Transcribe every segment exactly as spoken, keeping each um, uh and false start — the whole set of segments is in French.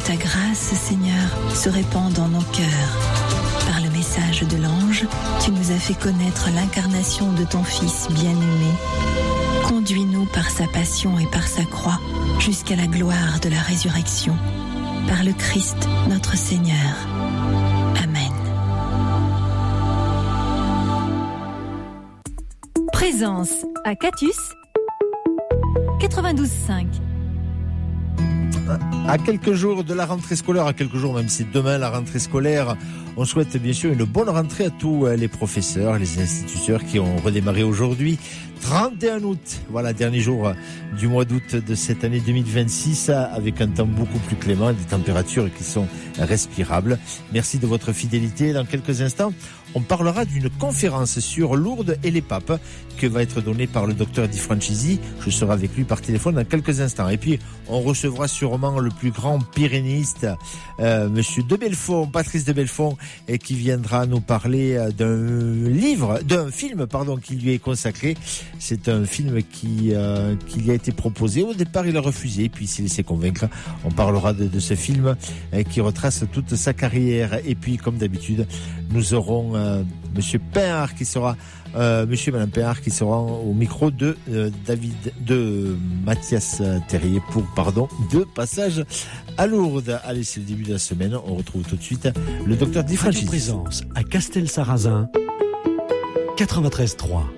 ta grâce, Seigneur, se répande dans nos cœurs. Par le message de l'ange, tu nous as fait connaître l'incarnation de ton Fils bien-aimé. Conduis-nous par sa passion et par sa croix jusqu'à la gloire de la résurrection. Par le Christ, notre Seigneur. Amen. Présence à Catus quatre-vingt-douze cinq. À quelques jours de la rentrée scolaire, à quelques jours même si c'est demain la rentrée scolaire, on souhaite bien sûr une bonne rentrée à tous les professeurs, les instituteurs qui ont redémarré aujourd'hui. trente et un août, voilà, dernier jour du mois d'août de cette année deux mille vingt-six, avec un temps beaucoup plus clément et des températures qui sont respirables. Merci de votre fidélité. Dans quelques instants, on parlera d'une conférence sur Lourdes et les papes qui va être donnée par le docteur Di Francisi. Je serai avec lui par téléphone dans quelques instants. Et puis, on recevra sûrement le plus grand pyrénéiste, euh, monsieur de Belfond, Patrice de Belfond, et qui viendra nous parler d'un livre, d'un film, pardon, qui lui est consacré. C'est un film qui, euh, qui lui a été proposé. Au départ, il a refusé, puis il s'est laissé convaincre. On parlera de, de ce film euh, qui retrace toute sa carrière. Et puis, comme d'habitude, nous aurons euh, monsieur Pinard qui sera, euh, monsieur et madame Pinard qui sera au micro de euh, David, de Mathias Terrier pour, pardon, deux passages à Lourdes. Allez, c'est le début de la semaine. On retrouve tout de suite le docteur Di Francisi. Présence à Castelsarrasin, quatre-vingt-treize trois.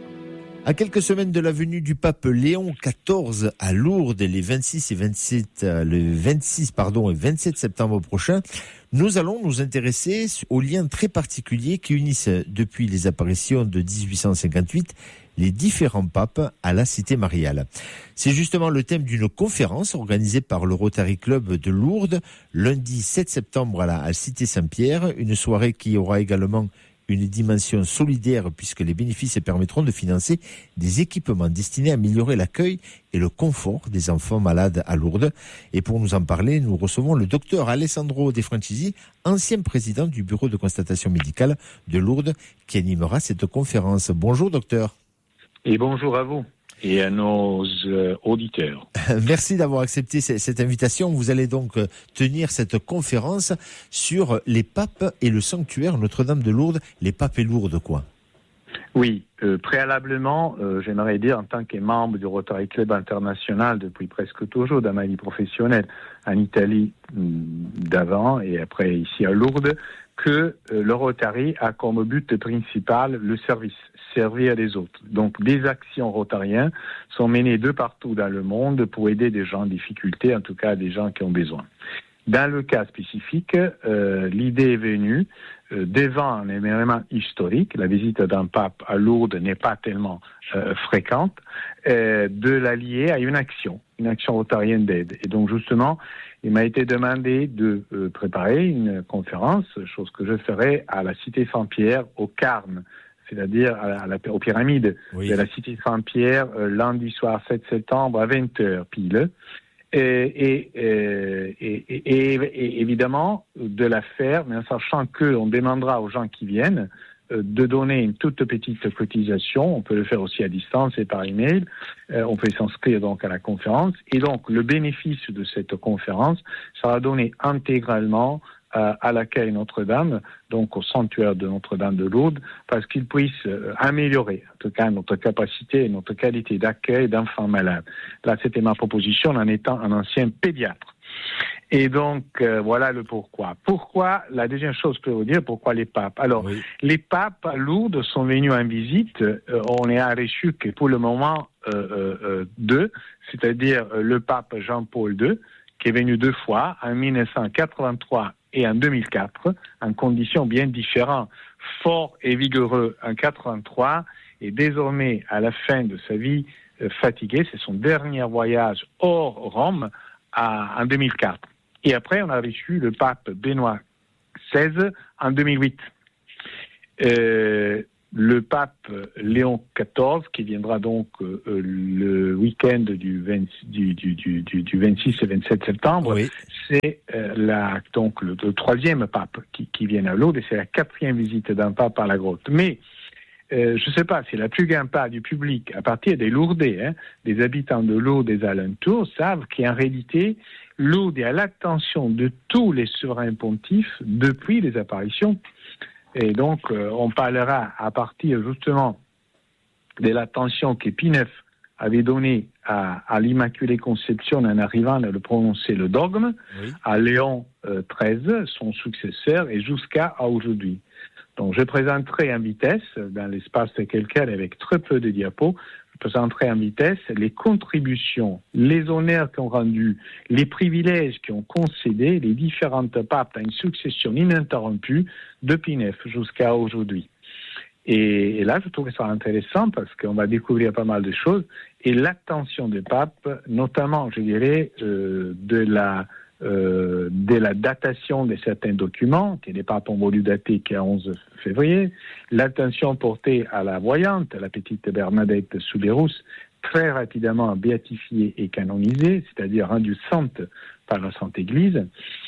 À quelques semaines de la venue du pape Léon quatorze à Lourdes, les vingt-six et vingt-sept, le vingt-six pardon et vingt-sept septembre prochains, nous allons nous intéresser aux liens très particuliers qui unissent depuis les apparitions de dix-huit cent cinquante-huit les différents papes à la Cité mariale. C'est justement le thème d'une conférence organisée par le Rotary Club de Lourdes, lundi sept septembre à la, à la Cité Saint-Pierre, une soirée qui aura également une dimension solidaire puisque les bénéfices permettront de financer des équipements destinés à améliorer l'accueil et le confort des enfants malades à Lourdes. Et pour nous en parler, nous recevons le docteur Alessandro De Francisi, ancien président du bureau de constatation médicale de Lourdes, qui animera cette conférence. Bonjour docteur. Et bonjour à vous et à nos euh, auditeurs. Merci d'avoir accepté cette invitation. Vous allez donc tenir cette conférence sur les papes et le sanctuaire Notre-Dame de Lourdes. Les papes et Lourdes, quoi. Oui, euh, préalablement, euh, j'aimerais dire en tant que membre du Rotary Club International depuis presque toujours dans ma vie professionnelle, en Italie d'avant et après ici à Lourdes, que euh, le Rotary a comme but principal le service, servir les autres. Donc des actions rotariennes sont menées de partout dans le monde pour aider des gens en difficulté, en tout cas des gens qui ont besoin. Dans le cas spécifique, euh, l'idée est venue euh, devant un événement historique, la visite d'un pape à Lourdes n'est pas tellement euh, fréquente, euh, de la lier à une action, une action rotarienne d'aide. Et donc justement, il m'a été demandé de euh, préparer une conférence, chose que je ferai à la Cité Saint-Pierre, au Carme, c'est-à-dire à la, à la, aux pyramides oui. de la Cité Saint-Pierre, euh, lundi soir sept septembre à vingt heures pile. Et, et, et, et, et, et évidemment, de la faire, mais en sachant qu'on demandera aux gens qui viennent euh, de donner une toute petite cotisation. On peut le faire aussi à distance et par email. Euh, on peut s'inscrire donc à la conférence. Et donc, le bénéfice de cette conférence sera donné intégralement euh, à l'accueil Notre-Dame, donc au sanctuaire de Notre-Dame de Lourdes, parce qu'il puisse euh, améliorer, en tout cas, notre capacité et notre qualité d'accueil d'enfants malades. Là, c'était ma proposition en étant un ancien pédiatre. Et donc, euh, voilà le pourquoi. Pourquoi, la deuxième chose que je peux vous dire, pourquoi les papes? Alors, oui. les papes à Lourdes sont venus en visite, euh, on est à reçu que pour le moment euh, euh, deux, c'est-à-dire euh, le pape Jean-Paul deux, qui est venu deux fois, en dix-neuf cent quatre-vingt-trois et en deux mille quatre, en conditions bien différentes, fort et vigoureux en quatre-vingt-trois, et désormais, à la fin de sa vie, euh, fatigué, c'est son dernier voyage hors Rome, à, en deux mille quatre. Et après, on a reçu le pape Benoît seize en deux mille huit. Euh, le pape Léon quatorze, qui viendra donc euh, le week-end du, vingt, du, du, du, du vingt-six et vingt-sept septembre, oui. c'est euh, la, donc le, le troisième pape qui, qui vient à Lourdes, et c'est la quatrième visite d'un pape à la grotte. Mais euh, je ne sais pas si la plus grande part du public, à partir des Lourdais, hein, des habitants de Lourdes et des alentours, savent qu'en réalité, Lourdes est à l'attention de tous les souverains pontifes depuis les apparitions. Et donc, euh, on parlera à partir justement de l'attention que Pie neuf avait donnée à, à l'Immaculée Conception en arrivant à le prononcer le dogme, oui. à Léon euh, treize, son successeur, et jusqu'à aujourd'hui. Donc, je présenterai en vitesse, dans l'espace de quelqu'un avec très peu de diapos, je présenterai en vitesse les contributions, les honneurs qu'ont rendus, les privilèges qui ont concédé les différentes papes à une succession ininterrompue depuis neuf jusqu'à aujourd'hui. Et, et là, je trouve ça intéressant parce qu'on va découvrir pas mal de choses. Et l'attention des papes, notamment, je dirais, euh, de la... Euh, de la datation de certains documents, que les papes ont voulu dater qu'à onze février, l'attention portée à la voyante, la petite Bernadette Soubirous, très rapidement béatifiée et canonisée, c'est-à-dire rendue sainte par la Sainte Église,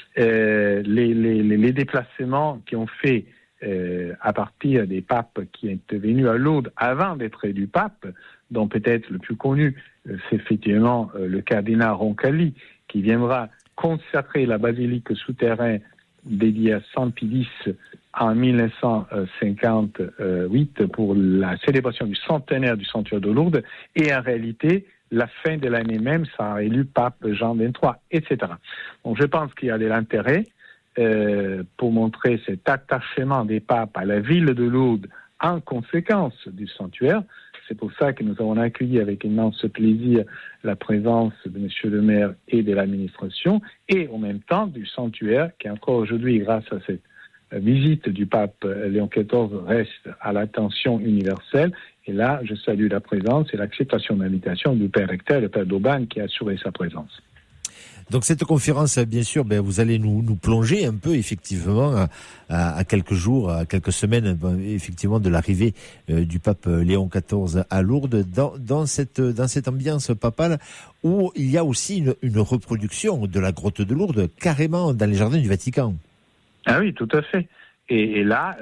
euh, les, les, les déplacements qui ont fait euh, à partir des papes qui étaient venus à Lourdes avant d'être élus pape, dont peut-être le plus connu, euh, c'est effectivement euh, le cardinal Roncalli, qui viendra consacrer la basilique souterraine dédiée à Saint Pie X en dix-neuf cent cinquante-huit pour la célébration du centenaire du sanctuaire de Lourdes, et en réalité, la fin de l'année même, ça a élu pape Jean vingt-trois, et cetera. Donc je pense qu'il y a de l'intérêt euh, pour montrer cet attachement des papes à la ville de Lourdes en conséquence du sanctuaire. C'est pour ça que nous avons accueilli avec immense plaisir la présence de M. le maire et de l'administration, et en même temps du sanctuaire qui encore aujourd'hui, grâce à cette visite du pape Léon quatorze, reste à l'attention universelle. Et là, je salue la présence et l'acceptation de l'invitation du père recteur, le père d'Auban, qui a assuré sa présence. Donc cette conférence, bien sûr, ben, vous allez nous, nous plonger un peu, effectivement, à, à, à quelques jours, à quelques semaines, ben, effectivement, de l'arrivée euh, du pape Léon quatorze à Lourdes, dans, dans, cette, dans cette ambiance papale, où il y a aussi une, une reproduction de la grotte de Lourdes, carrément dans les jardins du Vatican. Ah oui, tout à fait. Et, et là,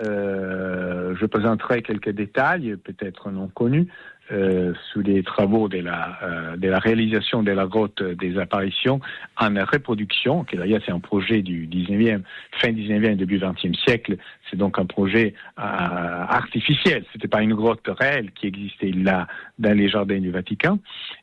euh, je présenterai quelques détails, peut-être non connus, Euh, sous les travaux de la, euh, de la réalisation de la grotte des apparitions en reproduction, qui d'ailleurs c'est un projet du dix-neuvième, fin dix-neuvième, début vingtième siècle. C'est donc un projet euh, artificiel. C'était pas une grotte réelle qui existait là dans les jardins du Vatican.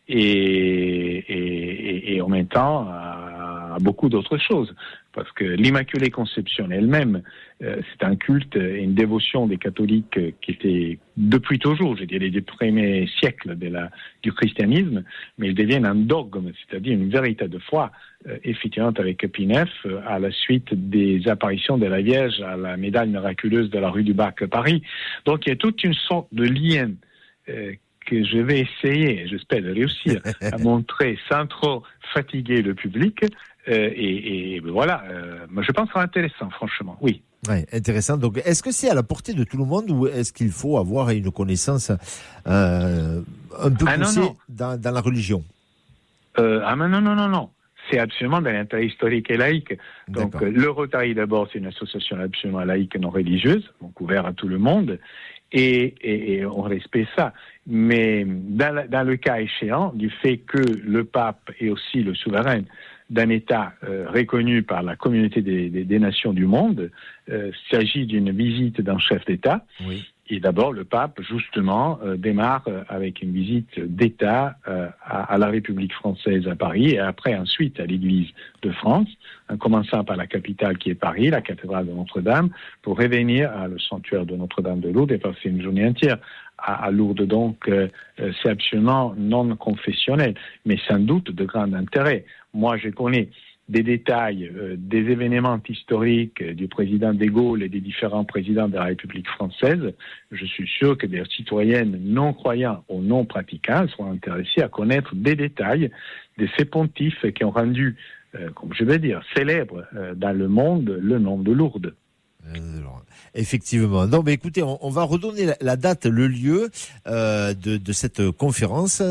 Et, et, et en même temps, euh, beaucoup d'autres choses. Parce que l'Immaculée Conception elle-même, euh, c'est un culte et une dévotion des catholiques euh, qui était depuis toujours, je dirais, des premiers siècles de la, du christianisme, mais ils deviennent un dogme, c'est-à-dire une véritable foi, euh, effectivement avec Pie neuf, euh, à la suite des apparitions de la Vierge à la médaille miraculeuse de la rue du Bac à Paris. Donc il y a toute une sorte de lien euh, que je vais essayer, j'espère de réussir, à montrer sans trop fatiguer le public. Euh, et, et voilà, euh, je pense que c'est intéressant, franchement, oui. Ouais, intéressant. Donc, est-ce que c'est à la portée de tout le monde ou est-ce qu'il faut avoir une connaissance euh, un peu ah, poussée non, non. Dans, dans la religion euh, Ah non, non, non, non. C'est absolument dans l'intérêt historique et laïque. Donc, euh, le Rotary, d'abord, c'est une association absolument laïque non religieuse, donc ouverte à tout le monde, et, et, et on respecte ça. Mais dans, la, dans le cas échéant, du fait que le pape est aussi le souverain d'un État euh, reconnu par la communauté des, des, des nations du monde, euh, s'agit d'une visite d'un chef d'État. Oui. Et d'abord, le pape, justement, euh, démarre euh, avec une visite d'État euh, à, à la République française à Paris, et après, ensuite, à l'Église de France, en commençant par la capitale qui est Paris, la cathédrale de Notre-Dame, pour revenir à le sanctuaire de Notre-Dame de Lourdes et passer une journée entière à, à Lourdes. Donc, euh, c'est absolument non confessionnel, mais sans doute de grand intérêt. Moi, je connais des détails, euh, des événements historiques du président de Gaulle et des différents présidents de la République française. Je suis sûr que des citoyennes non croyants ou non pratiquants sont intéressés à connaître des détails de ces pontifes qui ont rendu, euh, comme je vais dire, célèbre euh, dans le monde le nom de Lourdes. Alors, effectivement. Non, mais écoutez, on, on va redonner la, la date, le lieu euh, de, de cette conférence.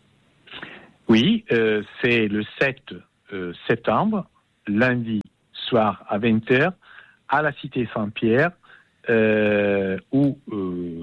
Oui, euh, c'est le sept septembre, lundi soir à vingt heures, à la Cité Saint-Pierre, euh, où euh,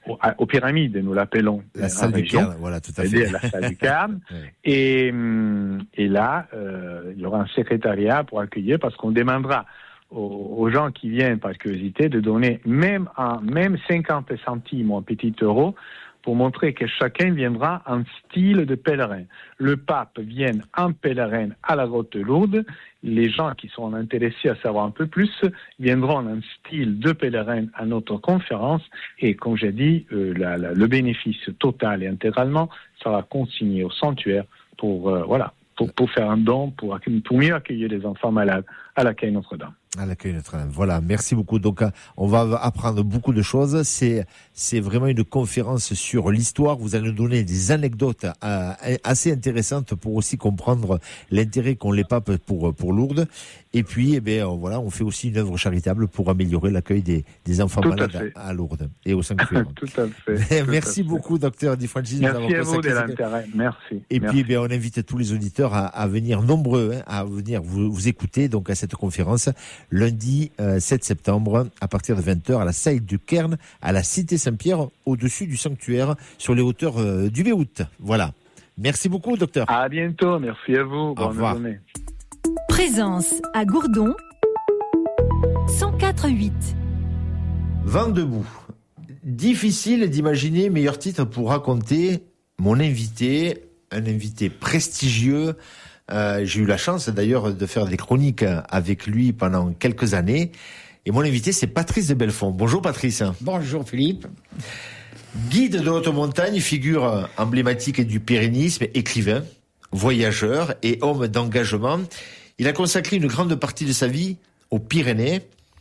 aux, aux pyramides, nous l'appelons. La salle du région, Cairn, voilà, tout à fait. La salle du Cairn. Ouais. Et, et là, euh, il y aura un secrétariat pour accueillir, parce qu'on demandera aux, aux gens qui viennent par curiosité de donner même, un, même cinquante centimes ou un petit euro pour montrer que chacun viendra en style de pèlerin. Le pape vient en pèlerin à la grotte de Lourdes. Les gens qui sont intéressés à savoir un peu plus viendront en style de pèlerin à notre conférence. Et comme j'ai dit, euh, la, la, le bénéfice total et intégralement sera consigné au sanctuaire pour, euh, voilà, pour, pour faire un don, pour, pour mieux accueillir les enfants malades à l'accueil Notre-Dame. À l'accueil Notre-Dame. Voilà, merci beaucoup. Donc, on va apprendre beaucoup de choses. C'est, c'est vraiment une conférence sur l'histoire. Vous allez nous donner des anecdotes euh, assez intéressantes pour aussi comprendre l'intérêt qu'ont les papes pour, pour Lourdes. Et puis, eh bien, voilà, on fait aussi une œuvre charitable pour améliorer l'accueil des, des enfants Tout malades à, à Lourdes et au sanctuaire. Tout à fait. Tout merci à fait. beaucoup, docteur Di Francis. Merci à vous de l'intérêt. Merci. Et merci. puis, eh bien, on invite tous les auditeurs à, à venir nombreux, hein, à venir vous, vous écouter donc à cette conférence lundi euh, sept septembre à partir de vingt heures à la salle du Cairn, à la Cité Saint-Pierre, au-dessus du sanctuaire, sur les hauteurs euh, du Béout. Voilà. Merci beaucoup, docteur. À bientôt. Merci à vous. Bonne journée. Présence à Gourdon, cent quatre virgule huit. Vent debout. Difficile d'imaginer meilleur titre pour raconter mon invité, un invité prestigieux. Euh, j'ai eu la chance d'ailleurs de faire des chroniques avec lui pendant quelques années. Et mon invité, c'est Patrice de Belfond. Bonjour Patrice. Bonjour Philippe. Guide de haute montagne, figure emblématique du pyrénéisme, écrivain, voyageur et homme d'engagement. Il a consacré une grande partie de sa vie aux Pyrénées,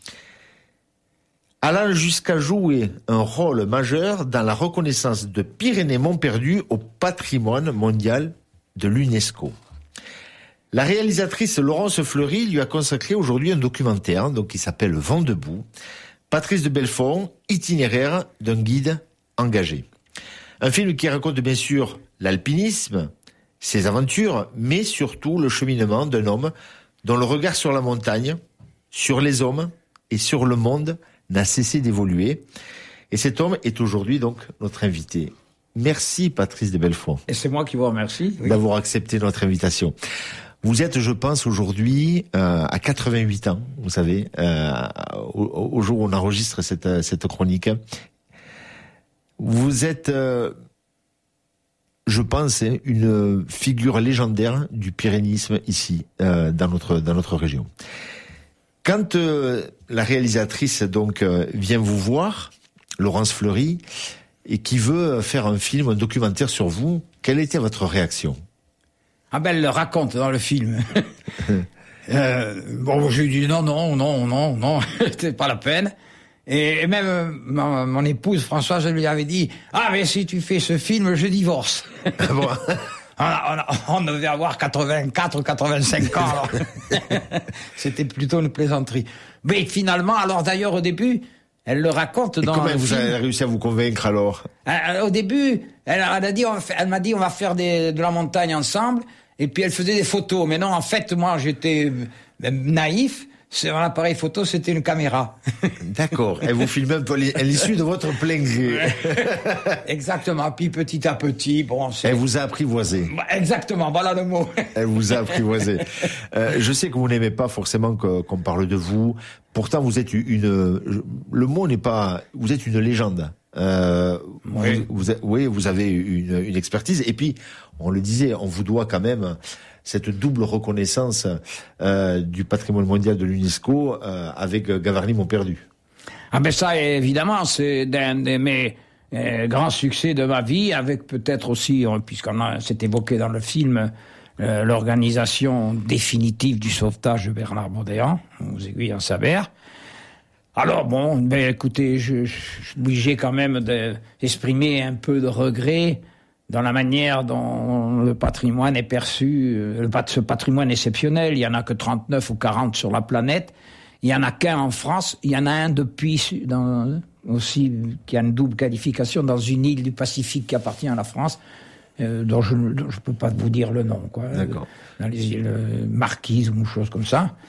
allant jusqu'à jouer un rôle majeur dans la reconnaissance de Pyrénées-Montperdu au patrimoine mondial de l'UNESCO. La réalisatrice Laurence Fleury lui a consacré aujourd'hui un documentaire donc qui s'appelle Vent debout. Patrice de Belfond, itinéraire d'un guide engagé. Un film qui raconte bien sûr l'alpinisme, ses aventures, mais surtout le cheminement d'un homme dont le regard sur la montagne, sur les hommes et sur le monde n'a cessé d'évoluer. Et cet homme est aujourd'hui donc notre invité. Merci Patrice de Belfond. Et c'est moi qui vous remercie. Oui. D'avoir accepté notre invitation. Vous êtes, je pense, aujourd'hui euh, à quatre-vingt-huit ans, vous savez, euh, au, au jour où on enregistre cette, cette chronique. Vous êtes, euh, je pense, une figure légendaire du pyrénéisme ici, euh, dans notre dans notre région. Quand euh, la réalisatrice donc euh, vient vous voir, Laurence Fleury, et qui veut faire un film, un documentaire sur vous, quelle était votre réaction ? Ah ben, elle le raconte dans le film. euh, bon, je lui dis non, non, non, non, non, c'est pas la peine. Et même euh, mon, mon épouse Françoise, je lui avais dit ah mais si tu fais ce film, je divorce. Ah bon. on, a, on, a, on devait avoir quatre-vingt-quatre ou quatre-vingt-cinq ans. Alors. C'était plutôt une plaisanterie. Mais finalement, alors d'ailleurs au début. Elle le raconte dans. Et comment le vous film. avez réussi à vous convaincre alors ? euh, Au début, elle, elle a dit, on fait, elle m'a dit, on va faire des, de la montagne ensemble. Et puis elle faisait des photos. Mais non, en fait, moi, j'étais naïf. C'est un appareil photo, c'était une caméra. D'accord. Elle vous filmait un peu à l'issue de votre plein gré. Exactement. Puis petit à petit, bon. C'est... Elle vous a apprivoisé. Exactement. Voilà le mot. Elle vous a apprivoisé. Euh, je sais que vous n'aimez pas forcément que, qu'on parle de vous. Pourtant, vous êtes une. Le mot n'est pas. Vous êtes une légende. Euh, oui. Vous, vous, oui, vous avez une, une expertise. Et puis, on le disait, on vous doit quand même cette double reconnaissance euh, du patrimoine mondial de l'UNESCO euh, avec Gavarnie-Montperdu. Ah ben ça, évidemment, c'est d'un de mes euh, grands succès de ma vie, avec peut-être aussi, puisqu'on a, c'est évoqué dans le film, euh, l'organisation définitive du sauvetage de Bernard Baudéan, aux Aiguilles en Sabert. Alors bon, ben écoutez, je, je, je suis obligé quand même d'exprimer un peu de regret dans la manière dont le patrimoine est perçu, le, ce patrimoine exceptionnel. Il y en a que trente-neuf ou quarante sur la planète. Il y en a qu'un en France. Il y en a un depuis, dans, aussi, qui a une double qualification dans une île du Pacifique qui appartient à la France, euh, dont je ne peux pas vous dire le nom, quoi. D'accord. Dans les îles Marquises ou une chose comme ça.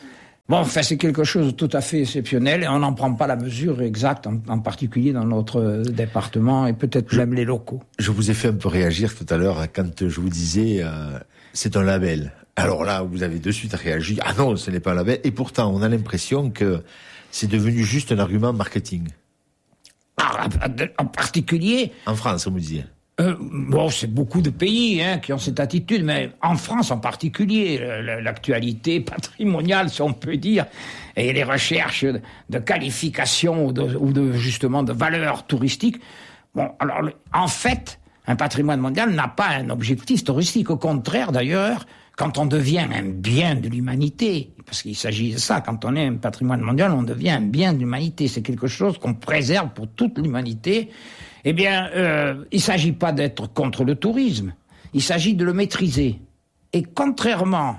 Bon, enfin, c'est quelque chose de tout à fait exceptionnel et on n'en prend pas la mesure exacte, en, en particulier dans notre département et peut-être je, même les locaux. Je vous ai fait un peu réagir tout à l'heure quand je vous disais euh, c'est un label. Alors là, vous avez de suite réagi. Ah non, ce n'est pas un label. Et pourtant, on a l'impression que c'est devenu juste un argument marketing. Ah, en particulier... En France, on vous disait. Euh, bon, c'est beaucoup de pays hein, qui ont cette attitude, mais en France en particulier, l'actualité patrimoniale, si on peut dire, et les recherches de qualification ou de, ou de justement de valeur touristique. Bon, alors en fait, un patrimoine mondial n'a pas un objectif touristique. Au contraire, d'ailleurs, quand on devient un bien de l'humanité, parce qu'il s'agit de ça, quand on est un patrimoine mondial, on devient un bien de l'humanité. C'est quelque chose qu'on préserve pour toute l'humanité. Eh bien, euh, il ne s'agit pas d'être contre le tourisme, il s'agit de le maîtriser. Et contrairement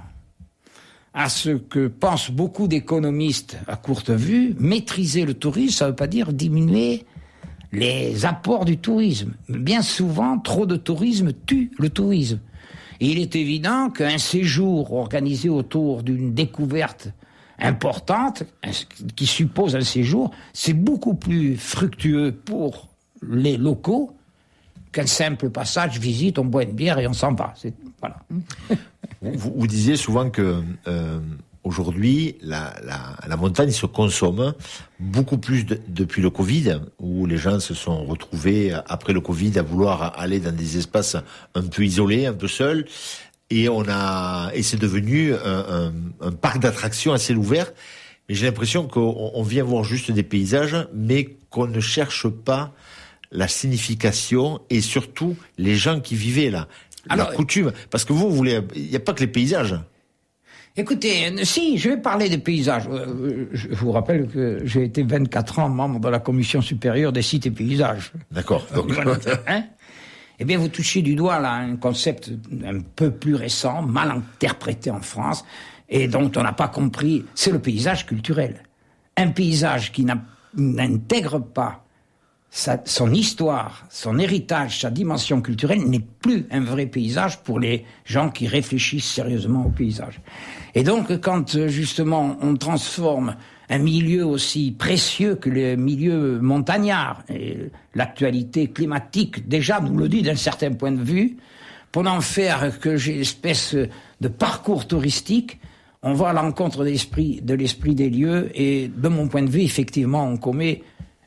à ce que pensent beaucoup d'économistes à courte vue, maîtriser le tourisme, ça ne veut pas dire diminuer les apports du tourisme. Bien souvent, trop de tourisme tue le tourisme. Et il est évident qu'un séjour organisé autour d'une découverte importante, qui suppose un séjour, c'est beaucoup plus fructueux pour les locaux qu'un simple passage, visite, on boit une bière et on s'en va. C'est, voilà. vous, vous disiez souvent que euh, aujourd'hui, la, la, la montagne se consomme beaucoup plus de, depuis le Covid, où les gens se sont retrouvés après le Covid à vouloir aller dans des espaces un peu isolés, un peu seuls, et on a et c'est devenu un, un, un parc d'attractions à ciel ouvert. Mais j'ai l'impression qu'on on vient voir juste des paysages, mais qu'on ne cherche pas la signification et surtout les gens qui vivaient là, alors, la coutume. Parce que vous, vous voulez, il n'y a pas que les paysages. Écoutez, si, je vais parler des paysages. Je vous rappelle que j'ai été vingt-quatre ans membre de la commission supérieure des sites et paysages. D'accord. Donc... hein eh bien, vous touchez du doigt là un concept un peu plus récent, mal interprété en France, et dont on n'a pas compris. C'est le paysage culturel. Un paysage qui n'a, n'intègre pas Sa, son histoire, son héritage, sa dimension culturelle n'est plus un vrai paysage pour les gens qui réfléchissent sérieusement au paysage. Et donc, quand justement on transforme un milieu aussi précieux que le milieu montagnard, et l'actualité climatique déjà nous le dit d'un certain point de vue, pour n'en faire que j'ai une espèce de parcours touristique, on va à l'encontre de l'esprit, de l'esprit des lieux, et de mon point de vue, effectivement, on commet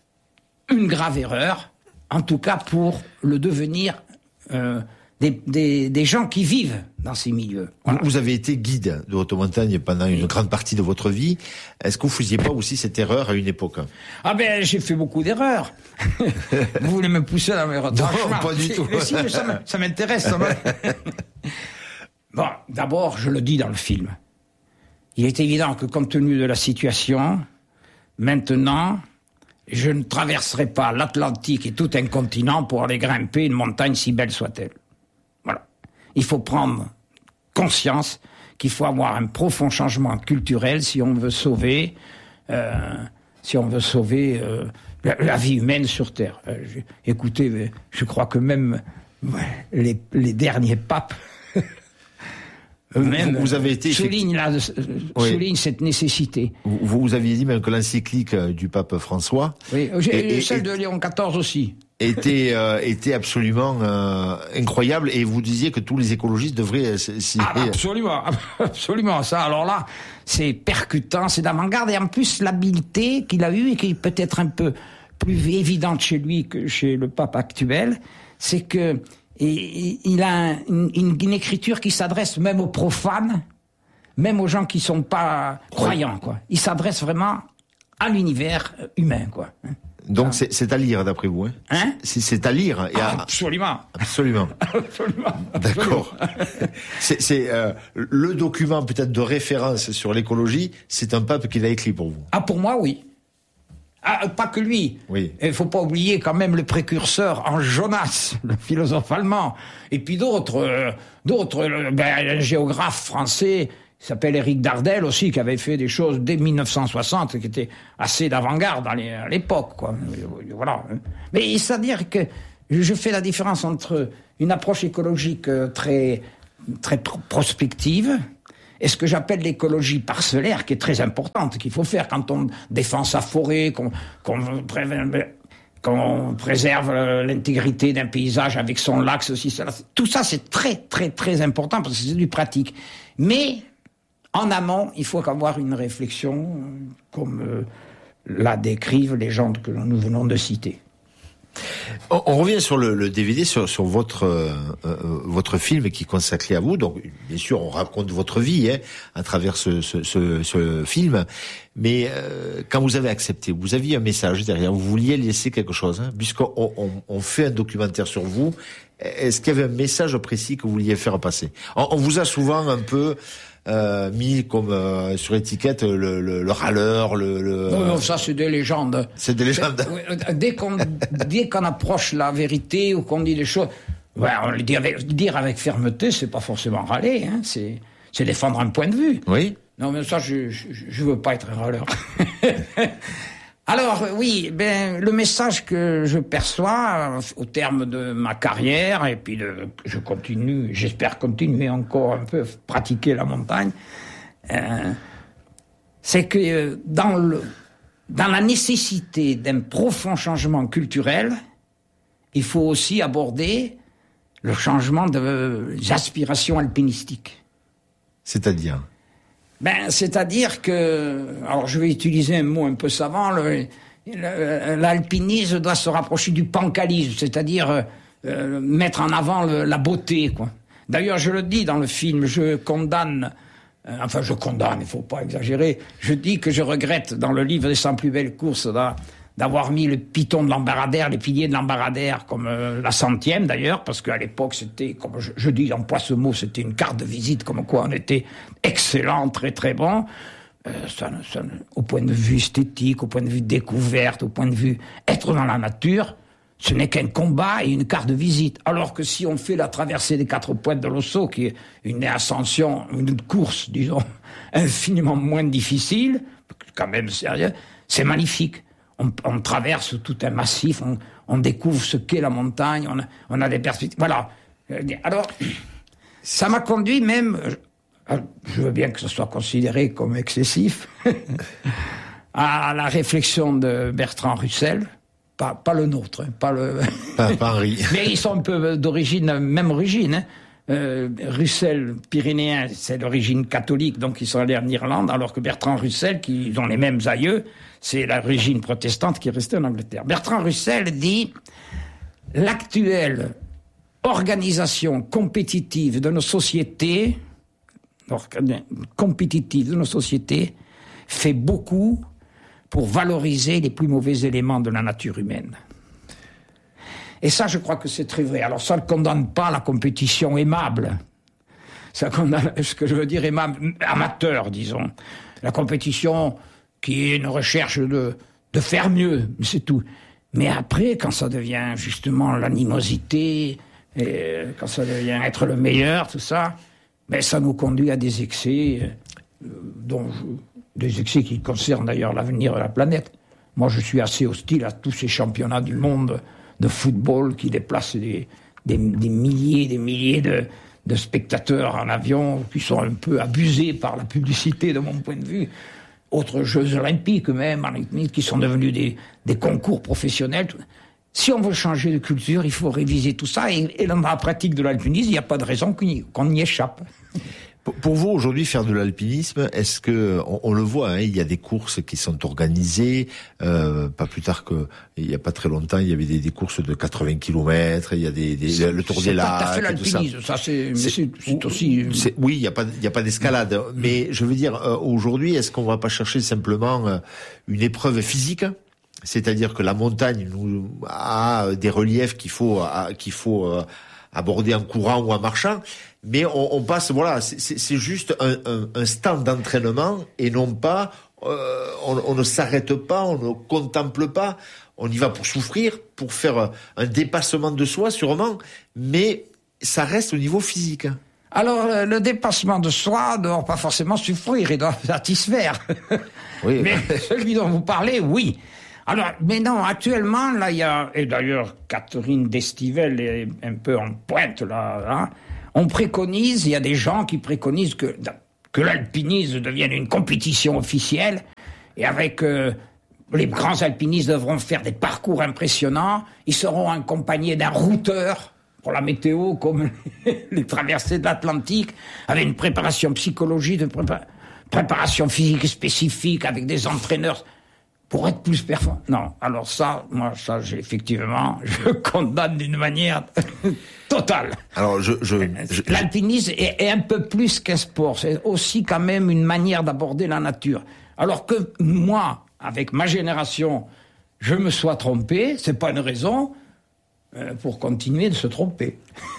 une grave erreur, en tout cas pour le devenir euh, des, des, des gens qui vivent dans ces milieux. Voilà. Vous avez été guide de haute montagne pendant une grande partie de votre vie. Est-ce que vous faisiez pas aussi cette erreur à une époque? Ah ben, j'ai fait beaucoup d'erreurs. Vous voulez me pousser dans mes retranchements? Non, pas du tout. Mais si, ça, ça m'intéresse. Ça bon, d'abord, je le dis dans le film. Il est évident que compte tenu de la situation, maintenant, je ne traverserai pas l'Atlantique et tout un continent pour aller grimper une montagne si belle soit-elle. Voilà. Il faut prendre conscience qu'il faut avoir un profond changement culturel si on veut sauver, euh, si on veut sauver euh, la, la vie humaine sur Terre. Euh, je, écoutez, je crois que même ouais, les, les derniers papes eux-mêmes vous, vous avez été soulignent, la, oui. soulignent cette nécessité. Vous, vous aviez dit même que l'encyclique du pape François, oui, et, et celle et, de Léon quatorze aussi, était euh, était absolument euh, incroyable, et vous disiez que tous les écologistes devraient s'y... Ah, absolument, absolument. Ça, alors là, c'est percutant, c'est d'avant-garde, et en plus l'habileté qu'il a eue et qui est peut-être un peu plus évidente chez lui que chez le pape actuel, c'est que et il a une, une, une écriture qui s'adresse même aux profanes, même aux gens qui sont pas croyants, quoi. Il s'adresse vraiment à l'univers humain, quoi. Donc c'est, c'est à lire, d'après vous, hein, hein c'est, c'est à lire. Et à... Absolument. Absolument. Absolument. D'accord. c'est c'est euh, le document peut-être de référence sur l'écologie, c'est un pape qui l'a écrit pour vous. Ah, pour moi, oui. Ah, pas que lui. Oui. Il faut pas oublier quand même le précurseur en Jonas, le philosophe allemand, et puis d'autres, euh, d'autres, euh, ben, un géographe français qui s'appelle Éric Dardel aussi, qui avait fait des choses dès mille neuf cent soixante, qui étaient assez d'avant-garde à l'époque, quoi. Voilà. Mais c'est-à-dire que je fais la différence entre une approche écologique très, très prospective et ce que j'appelle l'écologie parcellaire, qui est très importante, qu'il faut faire quand on défend sa forêt, qu'on, qu'on, qu'on préserve l'intégrité d'un paysage avec son lac, ceci, cela. Tout ça, c'est très, très, très important parce que c'est du pratique. Mais, en amont, il faut avoir une réflexion, comme euh, la décrivent les gens que nous venons de citer. On, on revient sur le, le D V D, sur, sur votre euh, euh, votre film qui est consacré à vous. Donc, bien sûr, on raconte votre vie hein, à travers ce, ce, ce, ce film. Mais euh, quand vous avez accepté, vous aviez un message derrière. Vous vouliez laisser quelque chose, hein, puisqu'on on, on fait un documentaire sur vous. Est-ce qu'il y avait un message précis que vous vouliez faire passer? On, on vous a souvent un peu Euh, mis comme euh, sur étiquette le, le, le râleur, le, le... Non, non, ça c'est des légendes. C'est des légendes. Dès qu'on, dès qu'on approche la vérité ou qu'on dit des choses, ouais, on le dit avec, dire avec fermeté, c'est pas forcément râler, hein, c'est, c'est défendre un point de vue. Oui. Non, mais ça, je, je, je veux pas être un râleur. Alors, oui, ben, le message que je perçois au terme de ma carrière, et puis de, je continue, j'espère continuer encore un peu à pratiquer la montagne, euh, c'est que dans, le, dans la nécessité d'un profond changement culturel, il faut aussi aborder le changement des aspirations alpinistiques. C'est-à-dire ? Ben, c'est-à-dire que, alors je vais utiliser un mot un peu savant, le, le, l'alpinisme doit se rapprocher du pancalisme, c'est-à-dire euh, mettre en avant le, la beauté, quoi. D'ailleurs, je le dis dans le film, je condamne, euh, enfin je condamne, il faut pas exagérer, je dis que je regrette dans le livre des cent plus belles courses là, d'avoir mis le piton de l'embarradère, les piliers de l'embarradère, comme euh, la centième d'ailleurs, parce qu'à l'époque c'était, comme je, je dis, j'emploie ce mot, c'était une carte de visite, comme quoi on était excellent, très très bon, euh, ça, ça, au point de vue esthétique, au point de vue découverte, au point de vue être dans la nature, ce n'est qu'un combat et une carte de visite. Alors que si on fait la traversée des quatre pointes de l'Osso, qui est une ascension, une course, disons, infiniment moins difficile, quand même sérieux, c'est magnifique. On, on traverse tout un massif, on, on découvre ce qu'est la montagne, on a, on a des perspectives. Voilà. Alors, ça m'a conduit même, je veux bien que ce soit considéré comme excessif, à la réflexion de Bertrand Russell, pas, pas le nôtre, hein, pas le. Pas, pas Henri. Mais ils sont un peu d'origine, même origine. Hein. Euh, Russell, pyrénéen, c'est d'origine catholique, donc ils sont allés en Irlande, alors que Bertrand Russell, qui ont les mêmes aïeux, c'est l'origine protestante qui est restée en Angleterre. Bertrand Russell dit « L'actuelle organisation compétitive de nos sociétés, compétitive de nos sociétés, fait beaucoup pour valoriser les plus mauvais éléments de la nature humaine. » Et ça, je crois que c'est très vrai. Alors, ça ne condamne pas la compétition aimable. Ça condamne, ce que je veux dire, aimable, amateur, disons. La compétition qui est une recherche de, de faire mieux, c'est tout. Mais après, quand ça devient justement l'animosité, et quand ça devient être le meilleur, tout ça, ben ça nous conduit à des excès, euh, dont je, des excès qui concernent d'ailleurs l'avenir de la planète. Moi, je suis assez hostile à tous ces championnats du monde de football qui déplacent des, des, des milliers des milliers de, de spectateurs en avion, qui sont un peu abusés par la publicité de mon point de vue. Autres Jeux olympiques même, qui sont devenus des, des concours professionnels. Si on veut changer de culture, il faut réviser tout ça. Et, et dans la pratique de l'alpinisme, il n'y a pas de raison qu'on y, qu'on y échappe. Pour vous, aujourd'hui, faire de l'alpinisme, est-ce que, on, on le voit, hein, il y a des courses qui sont organisées, euh, pas plus tard que, il n'y a pas très longtemps, il y avait des, des courses de quatre-vingts kilomètres, il y a des, des le Tour des Lacs, tout à fait l'alpinisme, ça, ça c'est, c'est, c'est, c'est aussi... C'est, oui, il n'y a pas, il y a pas d'escalade, mmh. mais je veux dire, euh, aujourd'hui, est-ce qu'on va pas chercher simplement euh, une épreuve physique ? C'est-à-dire que la montagne nous a des reliefs qu'il faut, à, qu'il faut euh, aborder en courant ou en marchant, mais on, on passe, voilà, c'est, c'est juste un, un, un stand d'entraînement et non pas, euh, on, on ne s'arrête pas, on ne contemple pas, on y va pour souffrir, pour faire un dépassement de soi sûrement, mais ça reste au niveau physique. Alors, le dépassement de soi ne doit pas forcément souffrir, il doit satisfaire. Oui. Mais celui dont vous parlez, oui. Alors, mais non, actuellement, là, il y a, et d'ailleurs, Catherine Destivelle est un peu en pointe, là, hein, on préconise, il y a des gens qui préconisent que, que l'alpinisme devienne une compétition officielle, et avec euh, les grands alpinistes devront faire des parcours impressionnants, ils seront accompagnés d'un routeur pour la météo, comme les traversées de l'Atlantique, avec une préparation psychologique, une prépa- préparation physique spécifique, avec des entraîneurs pour être plus performants. Non, alors ça, moi, ça, j'ai effectivement, je condamne d'une manière totale. Alors, je, je, je L'alpinisme est, est un peu plus qu'un sport, c'est aussi quand même une manière d'aborder la nature. Alors que moi, avec ma génération, je me sois trompé, c'est pas une raison euh, pour continuer de se tromper.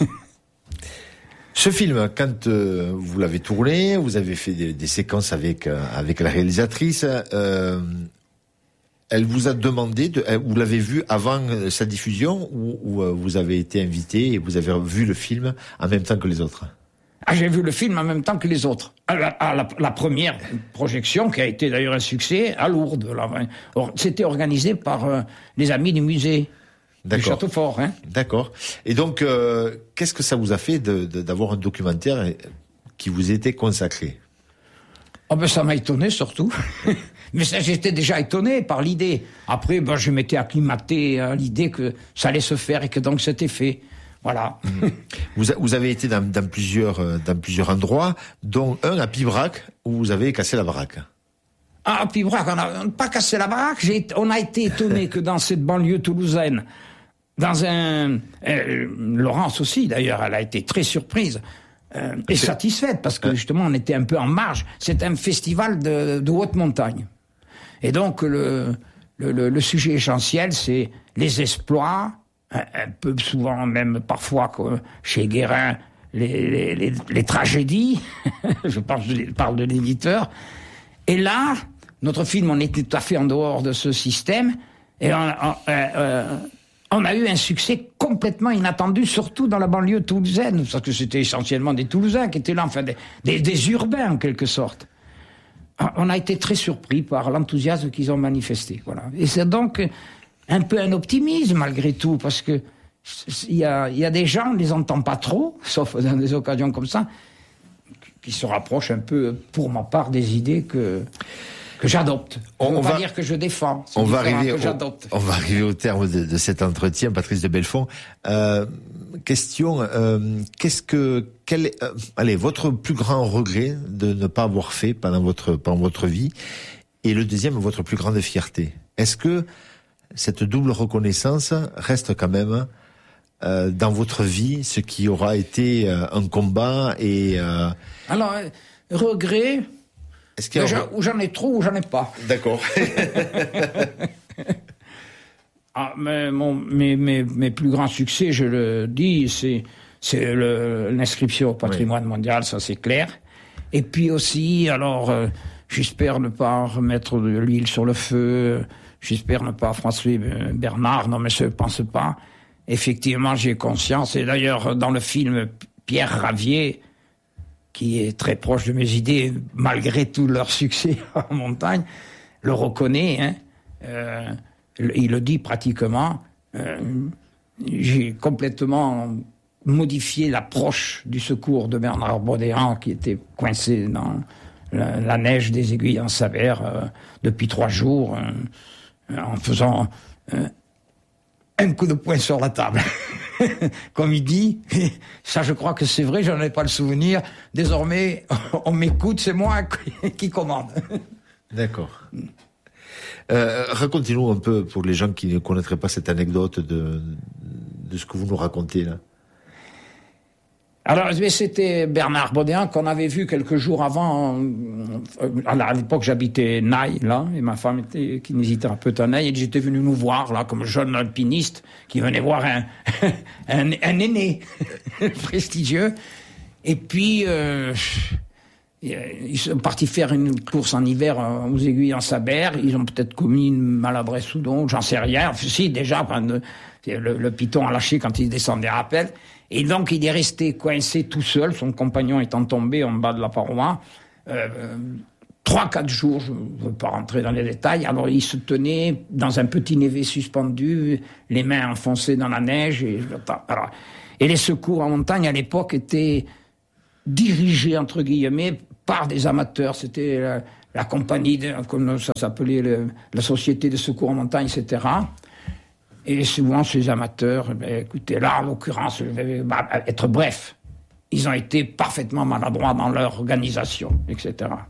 Ce film, quand euh, vous l'avez tourné, vous avez fait des, des séquences avec euh, avec la réalisatrice. Euh, elle vous a demandé, de, vous l'avez vu avant sa diffusion, ou, ou euh, vous avez été invité et vous avez vu le film en même temps que les autres? Ah, j'ai vu le film en même temps que les autres. À la, à la, la première projection, qui a été d'ailleurs un succès, à Lourdes. Là, c'était organisé par euh, les amis du musée du Château Fort. Hein. D'accord. Et donc, euh, qu'est-ce que ça vous a fait de, de, d'avoir un documentaire qui vous était consacré? Oh ben, ça m'a étonné surtout. Mais ça, j'étais déjà étonné par l'idée. Après, ben, je m'étais acclimaté à l'idée que ça allait se faire et que donc c'était fait. Voilà. Vous, a, vous avez été dans, dans plusieurs dans plusieurs endroits, dont un à Pibrac où vous avez cassé la baraque. Ah, à Pibrac, on n'a pas cassé la baraque. J'ai, on a été étonné que dans cette banlieue toulousaine, dans un euh, Laurence aussi d'ailleurs, elle a été très surprise euh, et C'est... satisfaite parce que justement on était un peu en marge. C'est un festival de, de haute montagne, et donc le le, le, le sujet essentiel, c'est les exploits. Un peu souvent, même parfois, chez Guérin, les, les, les, les tragédies. Je parle, je parle de l'éditeur. Et là, notre film, on était tout à fait en dehors de ce système. Et on, on, euh, on a eu un succès complètement inattendu, surtout dans la banlieue toulousaine, parce que c'était essentiellement des Toulousains qui étaient là, enfin des, des, des urbains en quelque sorte. On a été très surpris par l'enthousiasme qu'ils ont manifesté. Voilà. Et c'est donc un peu un optimisme malgré tout, parce que il y a, y a des gens, on les entend pas trop, sauf dans des occasions comme ça, qui se rapprochent un peu, pour ma part, des idées que que j'adopte. On, on va pas dire que je défends. On va arriver. Que j'adopte. On, on va arriver au terme de, de cet entretien, Patrice de Belfond. Euh, question euh, qu'est-ce que quel est, euh, allez, votre plus grand regret de ne pas avoir fait pendant votre pendant votre vie, et le deuxième, votre plus grande fierté. Est-ce que cette double reconnaissance reste quand même euh, dans votre vie ce qui aura été euh, un combat et euh... Alors euh, regret. Est-ce qu'il y a... Déjà, ou j'en ai trop ou j'en ai pas. D'accord. ah, mais mon, mes, mes, mes plus grands succès, je le dis, c'est c'est le, l'inscription au patrimoine oui. mondial, ça c'est clair. Et puis aussi, alors euh, j'espère ne pas remettre de l'huile sur le feu. J'espère ne pas François Bernard, non mais je ne pense pas. Effectivement, j'ai conscience, et d'ailleurs dans le film, Pierre Ravier, qui est très proche de mes idées, malgré tout leur succès en montagne, le reconnaît, hein, euh, il le dit pratiquement, euh, j'ai complètement modifié l'approche du secours de Bernard Baudéan, qui était coincé dans la, la neige des Aiguilles en Savère euh, depuis trois jours, euh, en faisant euh, un coup de poing sur la table. Comme il dit, ça je crois que c'est vrai, j'en ai pas le souvenir, désormais on m'écoute, c'est moi qui commande. D'accord. Euh, racontez-nous un peu, pour les gens qui ne connaîtraient pas cette anecdote, de, de ce que vous nous racontez là. Alors, c'était Bernard Baudéan qu'on avait vu quelques jours avant. À l'époque, j'habitais Naï, là, et ma femme était kinésithérapeute à Naï, et j'étais venu nous voir, là, comme jeune alpiniste, qui venait voir un, un, un aîné prestigieux. Et puis, euh, ils sont partis faire une course en hiver aux Aiguilles en Sabert. Ils ont peut-être commis une maladresse ou donc, j'en sais rien. Enfin, si, déjà, le, le piton a lâché quand il descendait à rappel. Et donc, il est resté coincé tout seul, son compagnon étant tombé en bas de la paroi. Euh, trois, quatre jours, je ne veux pas rentrer dans les détails. Alors, il se tenait dans un petit névé suspendu, les mains enfoncées dans la neige. Et, alors, et les secours en montagne, à l'époque, étaient dirigés, entre guillemets, par des amateurs. C'était la, la compagnie, de, comme ça s'appelait, le, la Société de secours en montagne, et cetera. Et souvent, ces amateurs, ben, écoutez, là, en l'occurrence, je vais bah, être bref, ils ont été parfaitement maladroits dans leur organisation, et cetera.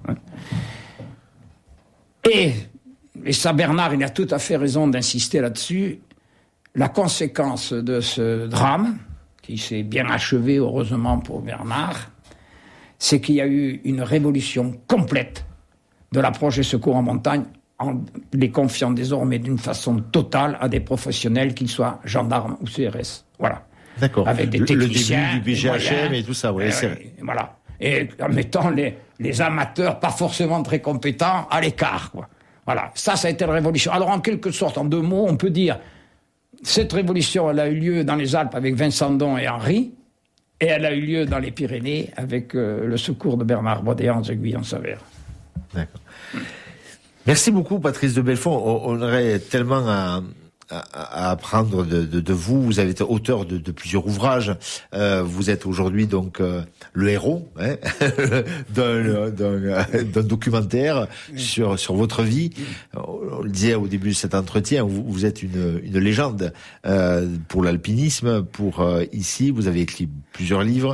Et, et ça, Bernard, il a tout à fait raison d'insister là-dessus. La conséquence de ce drame, qui s'est bien achevé, heureusement pour Bernard, c'est qu'il y a eu une révolution complète de l'approche des secours en montagne, en les confiant désormais d'une façon totale à des professionnels, qu'ils soient gendarmes ou C R S. Voilà. D'accord. Avec des techniciens, le début du B G H M et tout ça, oui. Et, et, voilà. Et en mettant les, les amateurs, pas forcément très compétents, à l'écart, quoi. Voilà. Ça, ça a été la révolution. Alors, en quelque sorte, en deux mots, on peut dire, cette révolution, elle a eu lieu dans les Alpes avec Vincent Don et Henri, et elle a eu lieu dans les Pyrénées avec euh, le secours de Bernard Bodéan de Guyon-Savère. D'accord. Merci beaucoup, Patrice de Belfond. On aurait tellement à, à, à apprendre de, de, de vous. Vous avez été auteur de, de plusieurs ouvrages. Euh, vous êtes aujourd'hui donc euh, le héros hein, d'un, d'un, d'un documentaire sur sur votre vie. On le disait au début de cet entretien. Vous, vous êtes une, une légende euh, pour l'alpinisme. Pour euh, ici, vous avez écrit plusieurs livres.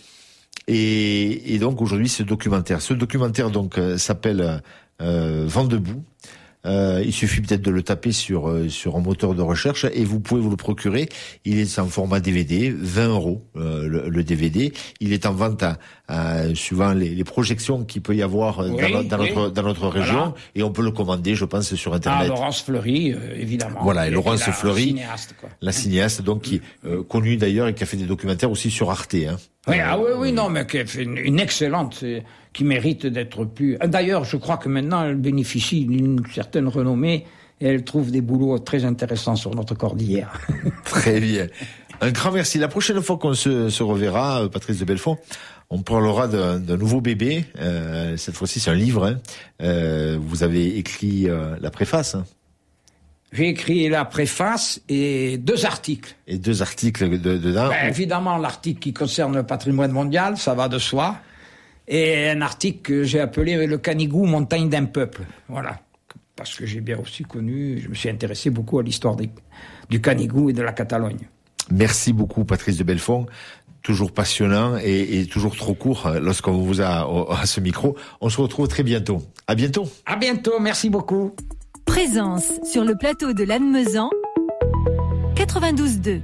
Et, et donc aujourd'hui, ce documentaire, ce documentaire donc euh, s'appelle Euh, Vent debout. Euh, il suffit peut-être de le taper sur euh, sur un moteur de recherche et vous pouvez vous le procurer. Il est en format D V D, vingt euros euh, le, le D V D. Il est en vente à, à suivant les, les projections qu'il peut y avoir oui, dans, dans oui. notre dans notre région voilà. Et on peut le commander, je pense, sur internet. Ah, Laurence Fleury, euh, évidemment. Voilà, et Laurence la Fleury, cinéaste, quoi. la cinéaste, donc qui euh, connue d'ailleurs et qui a fait des documentaires aussi sur Arte. Hein. Oui, euh, ah oui, oui, non, mais qui a fait une, une excellente, qui mérite d'être plus. D'ailleurs, je crois que maintenant elle bénéficie d'une certaine renommée et elle trouve des boulots très intéressants sur notre cordillère. Très bien. Un grand merci. La prochaine fois qu'on se, se reverra, Patrice de Belfond, on parlera d'un, d'un nouveau bébé. Euh, cette fois-ci, c'est un livre. Hein. Euh, vous avez écrit euh, la préface. Hein. J'ai écrit la préface et deux articles. Et deux articles de, dedans. Ben, évidemment, l'article qui concerne le patrimoine mondial, ça va de soi. Et un article que j'ai appelé Le Canigou, montagne d'un peuple. Voilà. Parce que j'ai bien aussi connu, je me suis intéressé beaucoup à l'histoire des, du Canigou et de la Catalogne. Merci beaucoup, Patrice de Belfond. Toujours passionnant et, et toujours trop court lorsqu'on vous a à ce micro. On se retrouve très bientôt. À bientôt. À bientôt, merci beaucoup. Présence sur le plateau de Lannemezan, quatre-vingt-douze deux.